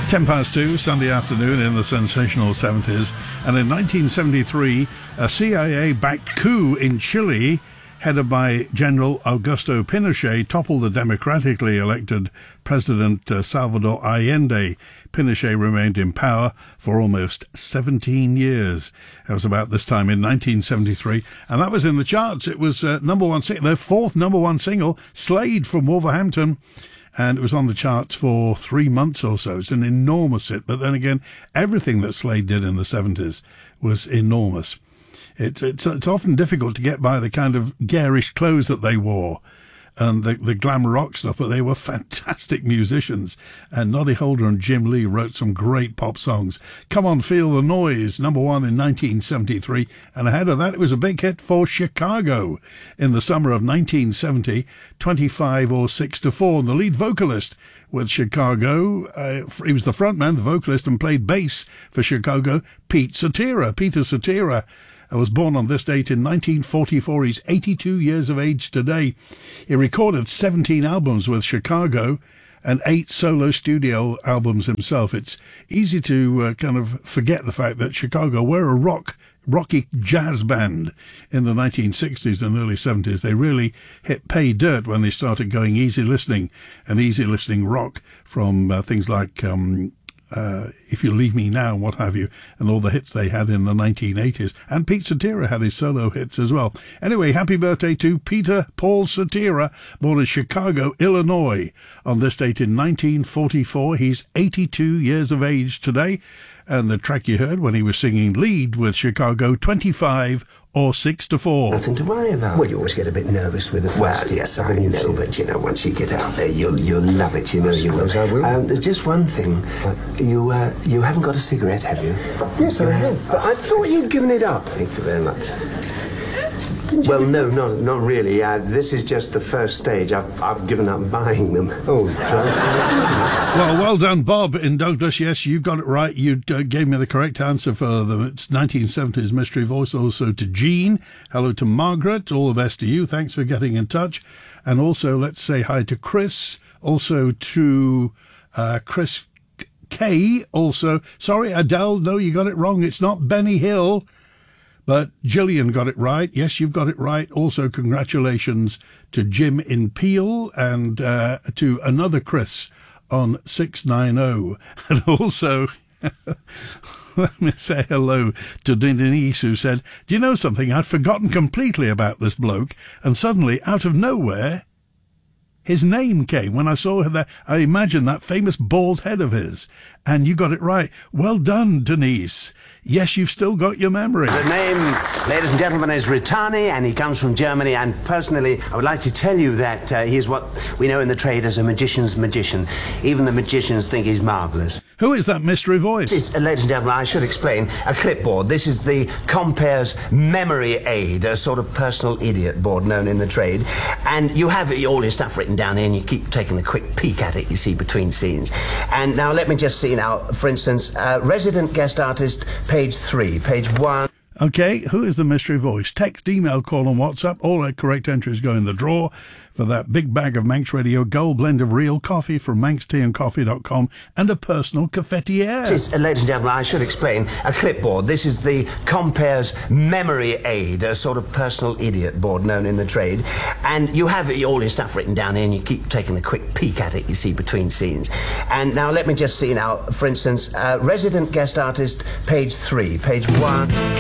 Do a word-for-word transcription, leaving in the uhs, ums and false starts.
Ten past two, Sunday afternoon in the sensational seventies. And in nineteen seventy-three, a C I A-backed coup in Chile, headed by General Augusto Pinochet, toppled the democratically elected President uh, Salvador Allende. Pinochet remained in power for almost seventeen years. That was about this time in nineteen seventy-three, and that was in the charts. It was uh, number one, sing- their fourth number one single, Slade from Wolverhampton, and it was on the charts for three months or so. It's an enormous hit, but then again, everything that Slade did in the seventies was enormous. It's, it's, it's often difficult to get by the kind of garish clothes that they wore and the, the glam rock stuff, but they were fantastic musicians. And Noddy Holder and Jim Lee wrote some great pop songs. Come On, Feel the Noise, number one in nineteen seventy-three. And ahead of that, it was a big hit for Chicago in the summer of nineteen seventy, twenty-five or six to four. And the lead vocalist with Chicago, uh, he was the frontman, the vocalist, and played bass for Chicago, Pete Cetera. Peter Cetera was born on this date in nineteen forty-four. He's eighty-two years of age today. He recorded seventeen albums with Chicago and eight solo studio albums himself. It's easy to uh, kind of forget the fact that Chicago were a rock, rocky jazz band in the nineteen sixties and early seventies. They really hit pay dirt when they started going easy listening and easy listening rock from uh, things like um Uh, If You Leave Me Now, what have you, and all the hits they had in the nineteen eighties. And Pete Cetera had his solo hits as well. Anyway, happy birthday to Peter Paul Cetera, born in Chicago, Illinois, on this date in nineteen forty-four. He's eighty-two years of age today, and the track you heard when he was singing lead with Chicago, twenty-five or six to four. Nothing to worry about. Well, you always get a bit nervous with the first. Well, yes, I know, but, you know, once you get out there, you'll you'll love it, you know you will. I will. Um, there's just one thing. Uh, you uh, you haven't got a cigarette, have you? Yes, I have. But I thought you'd given it up. Thank you very much. Well, no, not not really. Uh, this is just the first stage. I've I've given up buying them. Oh, Well, well done, Bob in Douglas. Yes, you got it right. You uh, gave me the correct answer for them. It's nineteen seventies Mystery Voice. Also to Jean. Hello to Margaret. All the best to you. Thanks for getting in touch. And also, let's say hi to Chris. Also to uh, Chris K. Also, sorry, Adele. No, you got it wrong. It's not Benny Hill. But Gillian got it right. Yes, you've got it right. Also, congratulations to Jim in Peel and uh, to another Chris on six ninety. And also, let me say hello to Denise, who said, do you know something? I'd forgotten completely about this bloke. And suddenly, out of nowhere, his name came when I saw that. I imagined that famous bald head of his. And you got it right. Well done, Denise. Yes, you've still got your memory. The name, ladies and gentlemen, is Ritani, and he comes from Germany. And personally, I would like to tell you that uh, he is what we know in the trade as a magician's magician. Even the magicians think he's marvellous. Who is that mystery voice? This is, uh, ladies and gentlemen, I should explain, a clipboard. This is the Compare's memory aid, a sort of personal idiot board known in the trade. And you have all your stuff written down here, and you keep taking a quick peek at it, you see, between scenes. And now let me just see now, for instance, uh, resident guest artist, page three, page one. Okay, who is the mystery voice? Text, email, call on WhatsApp. All the correct entries go in the draw for that big bag of Manx Radio Gold blend of real coffee from manx tea and coffee dot com and a personal cafetiere. This is, uh, ladies and gentlemen, I should explain, a clipboard. This is the Compare's memory aid, a sort of personal idiot board known in the trade. And you have all your stuff written down here, and you keep taking a quick peek at it, you see, between scenes. And now let me just see now, for instance, uh, resident guest artist, page three, page one.